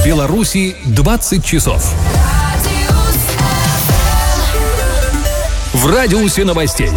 Беларуси 20 часов. В радиусе новостей.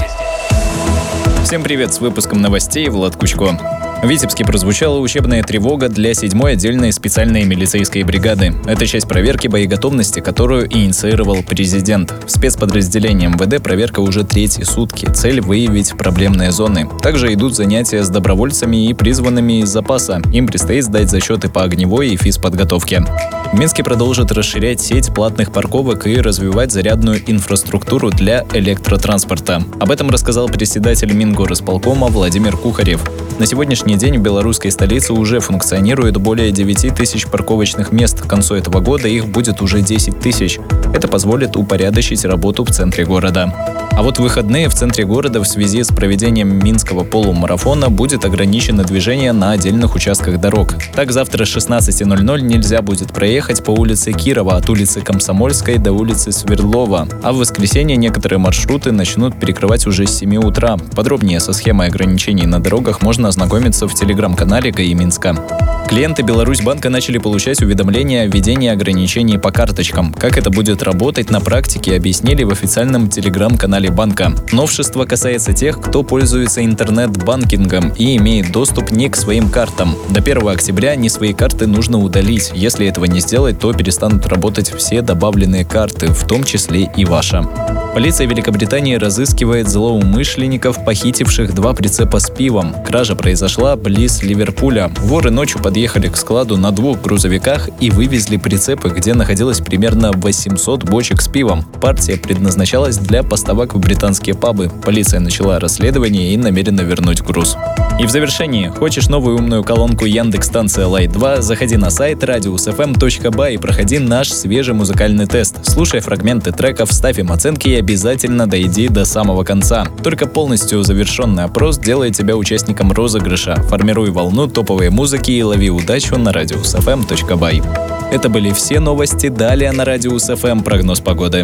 Всем привет, с выпуском новостей Влад Кучко. В Витебске прозвучала учебная тревога для 7-й отдельной специальной милицейской бригады. Это часть проверки боеготовности, которую инициировал президент. В спецподразделении МВД проверка уже 3-й сутки. Цель — выявить проблемные зоны. Также идут занятия с добровольцами и призванными из запаса. Им предстоит сдать зачеты по огневой и физподготовке. В Минске продолжат расширять сеть платных парковок и развивать зарядную инфраструктуру для электротранспорта. Об этом рассказал председатель Мингорисполкома Владимир Кухарев. На сегодняшний день в белорусской столице уже функционирует более 9 тысяч парковочных мест. К концу этого года их будет уже 10 тысяч. Это позволит упорядочить работу в центре города. А вот в выходные в центре города в связи с проведением Минского полумарафона будет ограничено движение на отдельных участках дорог. Так, завтра с 16:00 нельзя будет проехать по улице Кирова от улицы Комсомольской до улицы Свердлова. А в воскресенье некоторые маршруты начнут перекрывать уже с 7 утра. Подробнее со схемой ограничений на дорогах можно ознакомиться в телеграм-канале ГАИ Минска. Клиенты Беларусьбанка начали получать уведомления о введении ограничений по карточкам. Как это будет работать на практике, объяснили в официальном телеграм-канале банка. Новшество касается тех, кто пользуется интернет-банкингом и имеет доступ не к своим картам. До 1 октября не свои карты нужно удалить. Если этого не сделать, то перестанут работать все добавленные карты, в том числе и ваша. Полиция Великобритании разыскивает злоумышленников, похитивших 2 прицепа с пивом. Кража произошла близ Ливерпуля. Воры ночью подъехали к складу на 2 грузовиках и вывезли прицепы, где находилось примерно 800 бочек с пивом. Партия предназначалась для поставок в британские пабы. Полиция начала расследование и намерена вернуть груз. И в завершении, хочешь новую умную колонку Яндекс-станция Light 2, заходи на сайт radiusfm.by и проходи наш свежий музыкальный тест. Слушай фрагменты треков, ставь им оценки и обязательно дойди до самого конца. Только полностью завершенный опрос делает тебя участником розыгрыша. Формируй волну топовой музыки и лови удачу на radiusfm.by. Это были все новости. Далее на Radius FM прогноз погоды.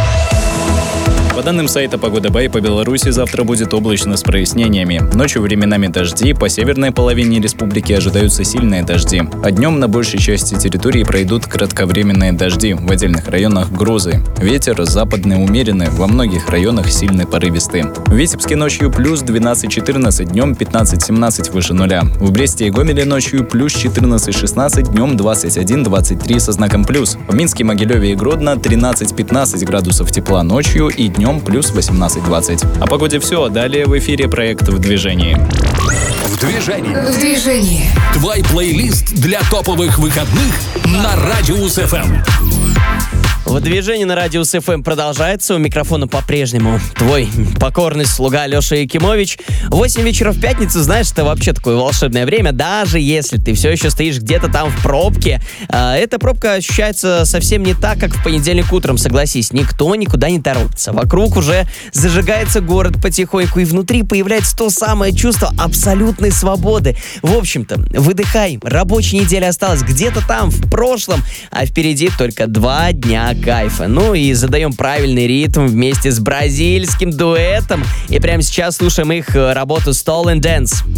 По данным сайта Погода.бай, по Беларуси завтра будет облачно с прояснениями. Ночью временами дожди, по северной половине республики ожидаются сильные дожди. А днем на большей части территории пройдут кратковременные дожди, в отдельных районах грозы. Ветер западный умеренный, во многих районах сильный порывистый. В Витебске ночью плюс 12-14, днем 15-17 выше нуля. В Бресте и Гомеле ночью плюс 14-16, днем 21-23 со знаком плюс. В Минске, Могилеве и Гродно 13-15 градусов тепла ночью и днем плюс 18-20. О погоде все. Далее в эфире проект «В движении». В движении. В движении. Твой плейлист для топовых выходных на Radius FM. В движении на Радиус ФМ продолжается. У микрофона по-прежнему твой покорный слуга Леша Якимович. 8 вечера в пятницу, знаешь, это вообще такое волшебное время. Даже если ты все еще стоишь где-то там в пробке, эта пробка ощущается совсем не так, как в понедельник утром, согласись. Никто никуда не торопится. Вокруг уже зажигается город потихоньку, и внутри появляется то самое чувство абсолютной свободы. В общем-то, выдыхай. Рабочая неделя осталась где-то там, в прошлом, а впереди только 2 дня кайфа. Ну и задаем правильный ритм вместе с бразильским дуэтом. И прямо сейчас слушаем их работу Stolen Dance.